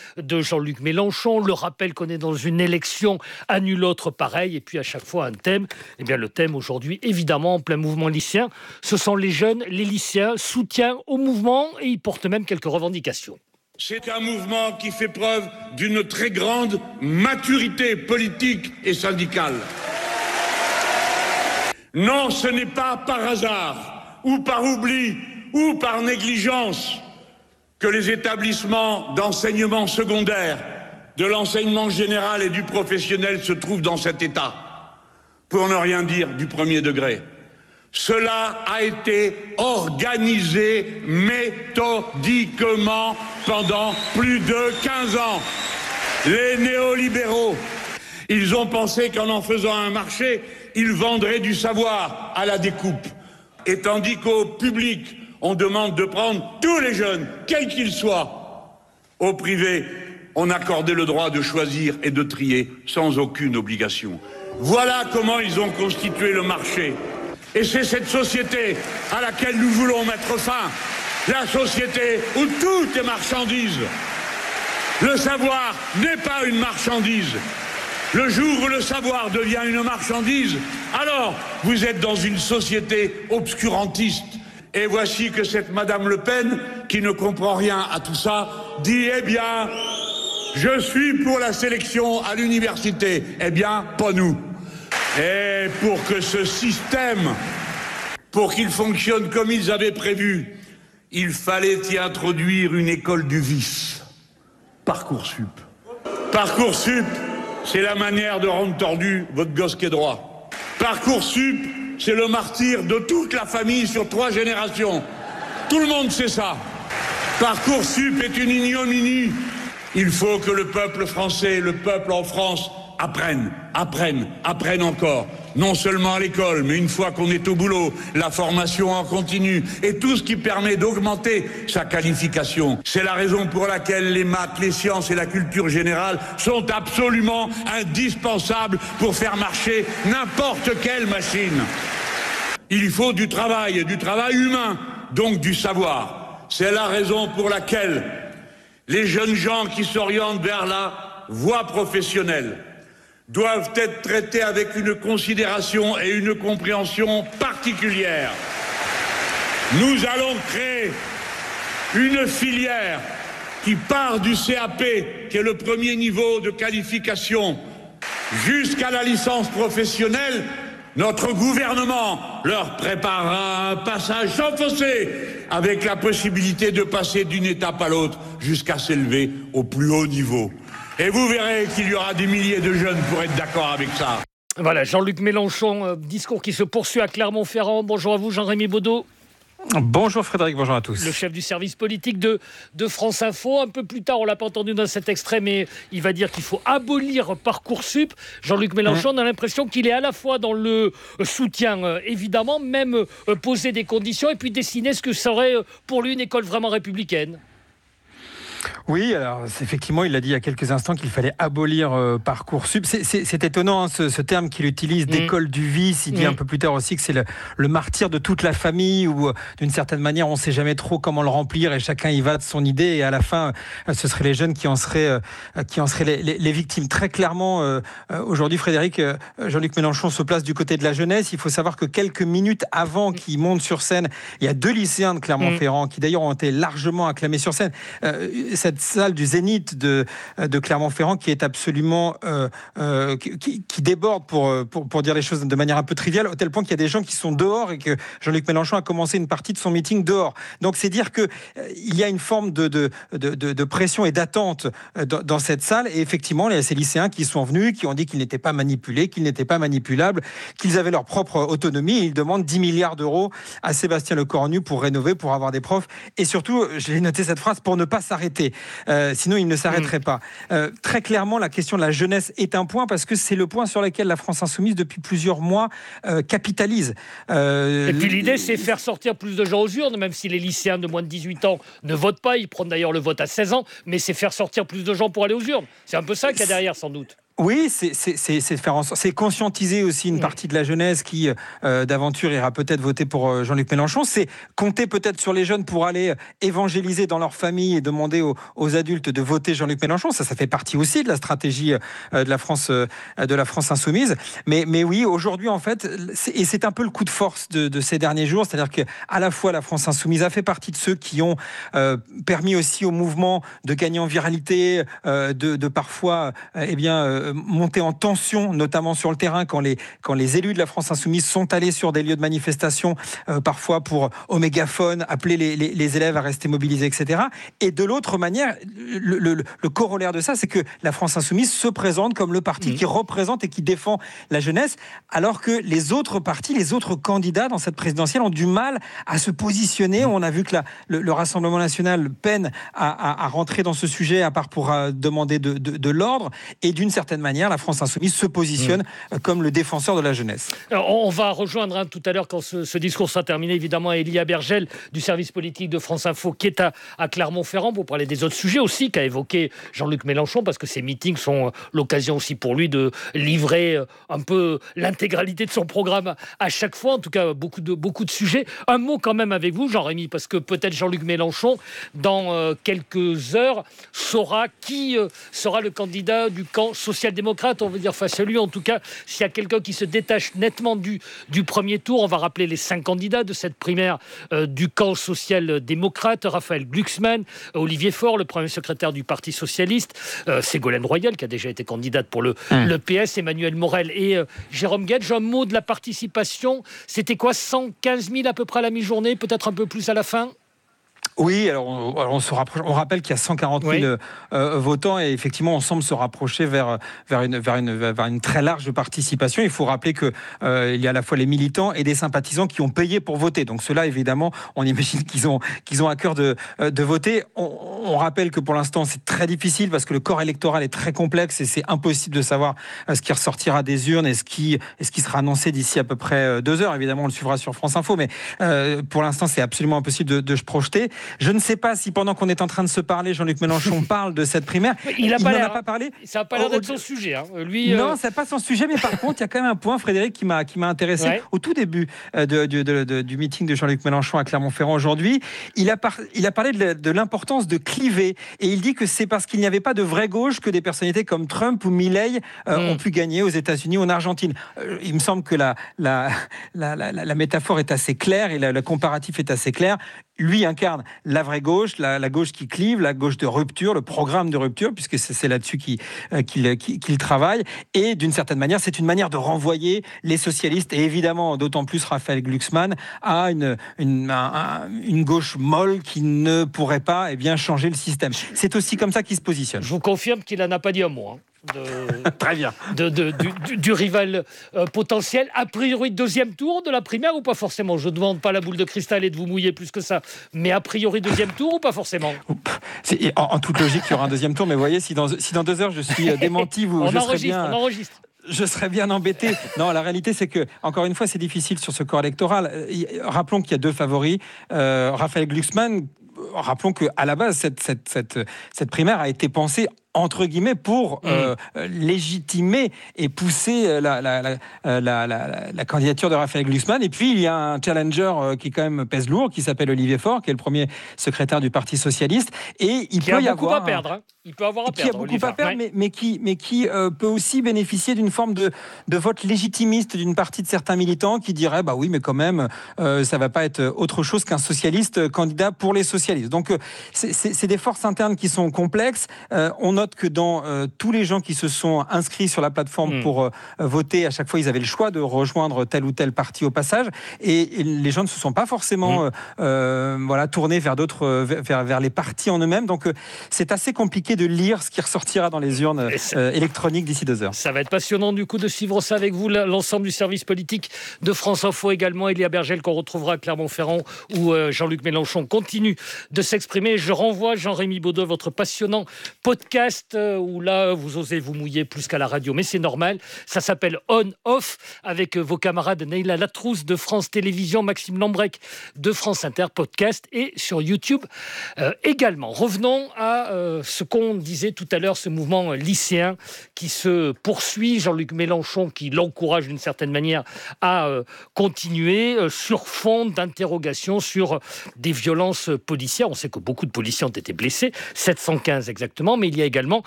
de Jean-Luc Mélenchon, le rappel qu'on est dans une élection à nul autre pareil, et puis à chaque fois un thème. Eh bien, le thème aujourd'hui, évidemment, en plein mouvement lycéen, ce sont les jeunes, les lycéens, soutien au mouvement, et ils portent même quelques revendications. C'est un mouvement qui fait preuve d'une très grande maturité politique et syndicale. Non, ce n'est pas par hasard, ou par oubli, ou par négligence, que les établissements d'enseignement secondaire, de l'enseignement général et du professionnel se trouvent dans cet état, pour ne rien dire du premier degré. Cela a été organisé méthodiquement pendant plus de 15 ans. Les néolibéraux, ils ont pensé qu'en faisant un marché, ils vendraient du savoir à la découpe. Et tandis qu'au public, on demande de prendre tous les jeunes, quels qu'ils soient. Au privé, on accordait le droit de choisir et de trier sans aucune obligation. Voilà comment ils ont constitué le marché. Et c'est cette société à laquelle nous voulons mettre fin. La société où tout est marchandise. Le savoir n'est pas une marchandise. Le jour où le savoir devient une marchandise, alors vous êtes dans une société obscurantiste. Et voici que cette Madame Le Pen, qui ne comprend rien à tout ça, dit « Eh bien, je suis pour la sélection à l'université. » Eh bien, pas nous. Et pour que ce système, pour qu'il fonctionne comme ils avaient prévu, il fallait y introduire une école du vice. Parcoursup. Parcoursup, c'est la manière de rendre tordu votre gosse qui est droit. Parcoursup, c'est le martyr de toute la famille sur 3 générations. Tout le monde sait ça. Parcoursup est une ignominie. Il faut que le peuple français, le peuple en France, apprennent encore. Non seulement à l'école, mais une fois qu'on est au boulot, la formation en continu et tout ce qui permet d'augmenter sa qualification. C'est la raison pour laquelle les maths, les sciences et la culture générale sont absolument indispensables pour faire marcher n'importe quelle machine. Il faut du travail humain, donc du savoir. C'est la raison pour laquelle les jeunes gens qui s'orientent vers la voie professionnelle doivent être traités avec une considération et une compréhension particulières. Nous allons créer une filière qui part du CAP, qui est le premier niveau de qualification, jusqu'à la licence professionnelle. Notre gouvernement leur préparera un passage sans fossé, avec la possibilité de passer d'une étape à l'autre jusqu'à s'élever au plus haut niveau. Et vous verrez qu'il y aura des milliers de jeunes pour être d'accord avec ça. Voilà, Jean-Luc Mélenchon, discours qui se poursuit à Clermont-Ferrand. Bonjour à vous, Jean-Rémy Baudot. Bonjour Frédéric, bonjour à tous. Le chef du service politique de France Info. Un peu plus tard, on ne l'a pas entendu dans cet extrait, mais il va dire qu'il faut abolir Parcoursup. Jean-Luc Mélenchon, on a l'impression qu'il est à la fois dans le soutien, évidemment, même poser des conditions et puis dessiner ce que serait pour lui une école vraiment républicaine. Oui, alors effectivement, il a dit il y a quelques instants qu'il fallait abolir Parcoursup. C'est étonnant, hein, ce terme qu'il utilise, d'école du vice. Il dit un peu plus tard aussi que c'est le martyr de toute la famille, où d'une certaine manière, on ne sait jamais trop comment le remplir et chacun y va de son idée. Et à la fin, ce seraient les jeunes qui en seraient les victimes. Très clairement, aujourd'hui, Frédéric, Jean-Luc Mélenchon se place du côté de la jeunesse. Il faut savoir que quelques minutes avant qu'il monte sur scène, il y a 2 lycéens de Clermont-Ferrand qui d'ailleurs ont été largement acclamés sur scène. Cette salle du Zénith de Clermont-Ferrand qui est absolument qui déborde pour dire les choses de manière un peu triviale, au tel point qu'il y a des gens qui sont dehors et que Jean-Luc Mélenchon a commencé une partie de son meeting dehors. Donc c'est dire que il y a une forme de pression et d'attente dans cette salle. Et effectivement, il y a ces lycéens qui sont venus, qui ont dit qu'ils n'étaient pas manipulés, qu'ils n'étaient pas manipulables, qu'ils avaient leur propre autonomie. Et ils demandent 10 milliards d'euros à Sébastien Lecornu pour rénover, pour avoir des profs. Et surtout, j'ai noté cette phrase, pour ne pas s'arrêter. Sinon, il ne s'arrêterait pas. Très clairement, la question de la jeunesse est un point, parce que c'est le point sur lequel la France Insoumise, depuis plusieurs mois, capitalise. Et puis l'idée, c'est faire sortir plus de gens aux urnes, même si les lycéens de moins de 18 ans ne votent pas. Ils prennent d'ailleurs le vote à 16 ans, mais c'est faire sortir plus de gens pour aller aux urnes. C'est un peu ça qu'il y a derrière, sans doute. Oui, c'est conscientiser aussi une partie de la jeunesse qui, d'aventure, ira peut-être voter pour Jean-Luc Mélenchon. C'est compter peut-être sur les jeunes pour aller évangéliser dans leur famille et demander aux adultes de voter Jean-Luc Mélenchon. Ça fait partie aussi de la stratégie de la France insoumise. Mais oui, aujourd'hui, en fait, c'est un peu le coup de force de ces derniers jours. C'est-à-dire qu'à la fois, la France insoumise a fait partie de ceux qui ont permis aussi au mouvement de gagner en viralité, de parfois, monter en tension, notamment sur le terrain, quand les élus de la France insoumise sont allés sur des lieux de manifestation, parfois pour au mégaphone, appeler les élèves à rester mobilisés, etc. Et de l'autre manière, le corollaire de ça, c'est que la France insoumise se présente comme le parti qui représente et qui défend la jeunesse, alors que les autres partis, les autres candidats dans cette présidentielle ont du mal à se positionner. On a vu que le Rassemblement national peine à rentrer dans ce sujet, à part pour demander de l'ordre. Et d'une certaine manière, la France insoumise se positionne comme le défenseur de la jeunesse. Alors, on va rejoindre tout à l'heure, quand ce discours sera terminé, évidemment, Elia Bergel du service politique de France Info, qui est à Clermont-Ferrand, pour parler des autres sujets aussi qu'a évoqué Jean-Luc Mélenchon, parce que ces meetings sont l'occasion aussi pour lui de livrer un peu l'intégralité de son programme à chaque fois, en tout cas beaucoup de sujets. Un mot quand même avec vous, Jean-Rémy, parce que peut-être Jean-Luc Mélenchon, dans quelques heures, saura qui sera le candidat du camp social-démocrate, on veut dire face à lui. En tout cas, s'il y a quelqu'un qui se détache nettement du premier tour, on va rappeler les 5 candidats de cette primaire du camp social-démocrate: Raphaël Glucksmann, Olivier Faure, le premier secrétaire du Parti socialiste, Ségolène Royal, qui a déjà été candidate pour le PS, Emmanuel Morel et Jérôme Guedj. Un mot de la participation, c'était quoi, 115 000 à peu près à la mi-journée, peut-être un peu plus à la fin? Oui, alors on se rapproche. On rappelle qu'il y a 140 000 votants et effectivement, on semble se rapprocher vers une très large participation. Il faut rappeler que il y a à la fois les militants et des sympathisants qui ont payé pour voter. Donc ceux-là, évidemment, on imagine qu'ils ont à cœur de voter. On rappelle que pour l'instant, c'est très difficile parce que le corps électoral est très complexe et c'est impossible de savoir ce qui ressortira des urnes et ce qui sera annoncé d'ici à peu près 2 heures. Évidemment, on le suivra sur France Info, mais pour l'instant, c'est absolument impossible de se projeter. Je ne sais pas si pendant qu'on est en train de se parler, Jean-Luc Mélenchon parle de cette primaire. Il n'en a pas parlé. Ça n'a pas l'air d'être son sujet. Lui, non, ça n'est pas son sujet, mais par contre, il y a quand même un point, Frédéric, qui m'a intéressé. Ouais. Au tout début du meeting de Jean-Luc Mélenchon à Clermont-Ferrand aujourd'hui, il a parlé de l'importance de cliver. Et il dit que c'est parce qu'il n'y avait pas de vraie gauche que des personnalités comme Trump ou Milei ont pu gagner aux États-Unis ou en Argentine. Il me semble que la métaphore est assez claire et le comparatif est assez clair. Lui incarne la vraie gauche, la gauche qui clive, la gauche de rupture, le programme de rupture, puisque c'est là-dessus qu'il travaille. Et d'une certaine manière, c'est une manière de renvoyer les socialistes, et évidemment, d'autant plus Raphaël Glucksmann, à une gauche molle qui ne pourrait pas changer le système. C'est aussi comme ça qu'il se positionne. Je vous confirme qu'il n'en a pas dit un mot. Très bien. Du rival potentiel. A priori, 2e tour de la primaire ou pas forcément? Je ne demande pas la boule de cristal et de vous mouiller plus que ça. Mais a priori, 2e tour ou pas forcément? En toute logique, il y aura un 2e tour. Mais vous voyez, si dans 2 heures, je suis démenti, on enregistre. Je serais bien embêté. Non, la réalité, c'est que, encore une fois, c'est difficile sur ce corps électoral. Rappelons qu'il y a 2 favoris. Raphaël Glucksmann, rappelons qu'à la base, cette primaire a été pensée entre guillemets pour légitimer et pousser la candidature de Raphaël Glucksmann. Et puis il y a un challenger qui quand même pèse lourd, qui s'appelle Olivier Faure, qui est le premier secrétaire du Parti socialiste, et il peut y avoir à perdre. Il peut avoir à perdre. Qui a beaucoup à perdre, mais qui peut aussi bénéficier d'une forme de vote légitimiste d'une partie de certains militants qui diraient bah oui, mais quand même ça va pas être autre chose qu'un socialiste candidat pour les socialistes. Donc c'est des forces internes qui sont complexes. On note que dans tous les gens qui se sont inscrits sur la plateforme pour voter, à chaque fois, ils avaient le choix de rejoindre tel ou tel parti au passage. Et les gens ne se sont pas forcément tournés vers les partis en eux-mêmes. Donc, c'est assez compliqué de lire ce qui ressortira dans les urnes électroniques d'ici 2 heures. Ça va être passionnant, du coup, de suivre ça avec vous. L'ensemble du service politique de France Info également. Elia Bergel, qu'on retrouvera à Clermont-Ferrand, où Jean-Luc Mélenchon continue de s'exprimer. Je renvoie, Jean-Rémy Baudot, votre passionnant podcast podcast où là, vous osez vous mouiller plus qu'à la radio, mais c'est normal. Ça s'appelle On Off avec vos camarades Neila Latrousse de France Télévisions, Maxime Lambrec de France Inter Podcast et sur YouTube également. Revenons à ce qu'on disait tout à l'heure, ce mouvement lycéen qui se poursuit. Jean-Luc Mélenchon qui l'encourage d'une certaine manière à continuer sur fond d'interrogation sur des violences policières. On sait que beaucoup de policiers ont été blessés, 715 exactement, mais il y a également